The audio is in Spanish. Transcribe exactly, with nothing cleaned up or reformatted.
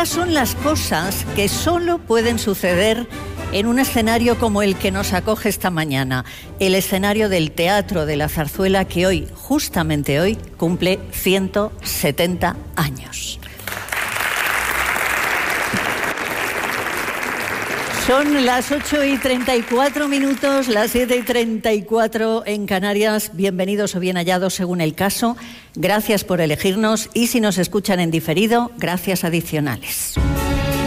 Estas son las cosas que solo pueden suceder en un escenario como el que nos acoge esta mañana, el escenario del Teatro de la Zarzuela, que hoy, justamente hoy, cumple ciento setenta años. Son las ocho y treinta y cuatro minutos, las siete y treinta y cuatro en Canarias. Bienvenidos o bien hallados según el caso. Gracias por elegirnos y si nos escuchan en diferido, gracias adicionales.